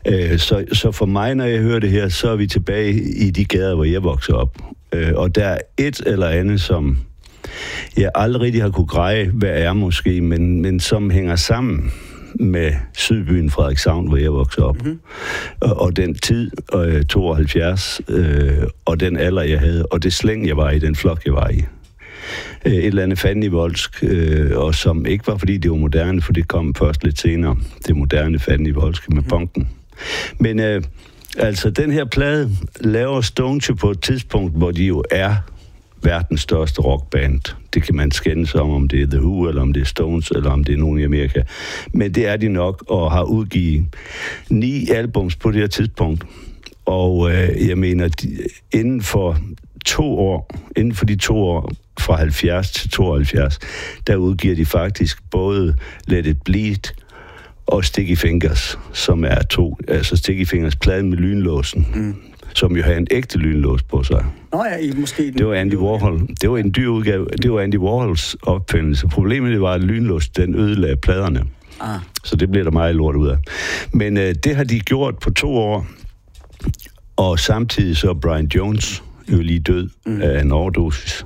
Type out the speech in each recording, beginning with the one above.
Så for mig, når jeg hører det her, så er vi tilbage i de gader, hvor jeg voksede op. Og der er et eller andet, som jeg aldrig rigtig har kunne greje, hvad er måske, men som hænger sammen med Sydbyen Frederikshavn, hvor jeg voksede op. Mm-hmm. Og den tid, 72, og den alder, jeg havde, og det slæng, jeg var i, den flok, jeg var i. Et eller andet fandenivoldsk, og som ikke var, fordi det var moderne, for det kom først lidt senere, det moderne fandenivoldske med punken. Men altså, den her plade laver Stones på et tidspunkt, hvor de jo er verdens største rockband. Det kan man skændes om det er The Who, eller om det er Stones, eller om det er nogen i Amerika. Men det er de nok, og har udgivet 9 albums på det her tidspunkt. Og jeg mener, inden for de 2 år, fra 70 til 72, der udgiver de faktisk både Let It Bleed og Sticky Fingers, som er 2, altså Sticky Fingers plade med lynlåsen, som jo havde en ægte lynlås på sig. Nå ja, måske... Det var Andy Warhol. Det var en dyr udgave. Det var Andy Warhols opfindelse. Problemet det var, at lynlås, den ødelagde pladerne. Så det blev der meget lort ud af. Men det har de gjort på 2 år, og samtidig så Brian Jones jo lige død af en overdosis.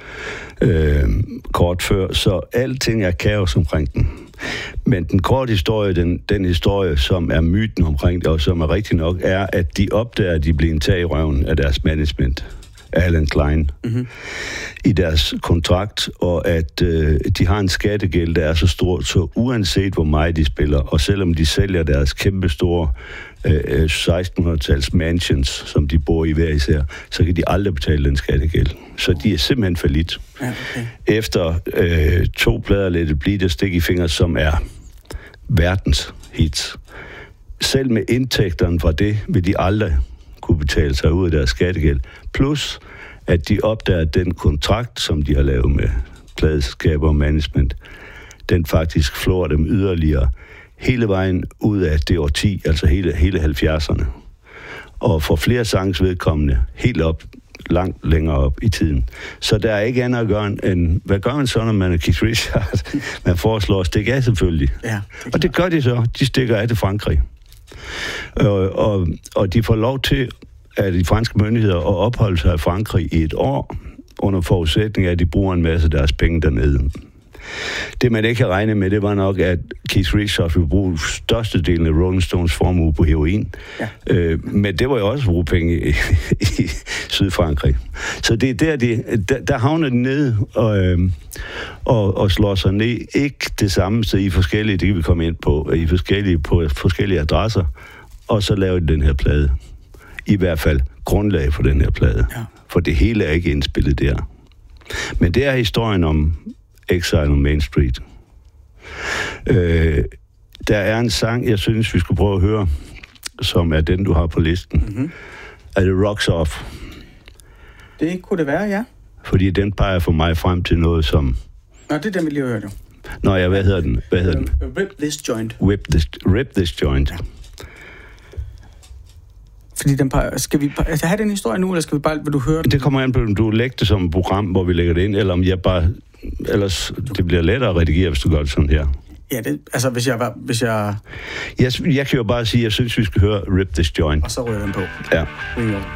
Kort før, så alting er kaos omkring den. Men den korte historie, den historie, som er myten omkring det, og som er rigtig nok, er, at de opdager, at de bliver en tag i røven af deres management, Alan Klein, i deres kontrakt, og at de har en skattegæld, der er så stor, så uanset hvor meget de spiller, og selvom de sælger deres kæmpe store 1600-tals mansions, som de bor i hver især, så kan de aldrig betale den skattegæld. Så de er simpelthen fallit. Ja, okay. Efter 2 plader Let It Bleed og Sticky Fingers, som er verdens hits. Selv med indtægterne fra det, vil de aldrig kunne betale sig ud af deres skattegæld. Plus, at de opdager, at den kontrakt, som de har lavet med pladeselskaber og management, den faktisk flår dem yderligere hele vejen ud af det årti, altså hele 70'erne. Og for flere sangs vedkommende, helt op, langt længere op i tiden. Så der er ikke andet at gøre end, hvad gør man så, når man er Keith Richards? Man foreslår at stikke af selvfølgelig. Ja, og det gør de så. De stikker af til Frankrig. Og de får lov til, at de franske myndigheder at opholde sig i Frankrig i 1 år, under forudsætning af, at de bruger en masse af deres penge dernede. Det, man ikke kan regne med, det var nok, at Keith Richards ville bruge størstedelen af Rolling Stones formue på heroin. Ja. Men det var jo også at bruge penge i Sydfrankrig. Så det er der havner de nede og slår sig ned. Ikke det samme, så i forskellige, det kan vi komme ind på, på forskellige adresser, og så laver de den her plade. I hvert fald grundlag for den her plade. Ja. For det hele er ikke indspillet der. Men det er historien om Exile on Main Street. Der er en sang, jeg synes, vi skulle prøve at høre, som er den, du har på listen. Mm-hmm. Er det Rocks Off? Det kunne det være, ja. Fordi den peger for mig frem til noget, som... Nå, det er den, vi lige har hørt, jo. Nå ja, hvad hedder den? Rip This Joint. Rip This Joint. Ja. Fordi den peger... Skal vi have den historie nu, eller skal vi bare... Vil du høre den? Det kommer an på, om du lægger det som et program, hvor vi lægger det ind, eller om jeg bare... Ellers det bliver lettere at redigere, hvis du gør det sådan her. Ja, det, altså hvis jeg... Jeg kan jo bare sige, at jeg synes, vi skal høre Rip This Joint. Og så rører den på. Ja.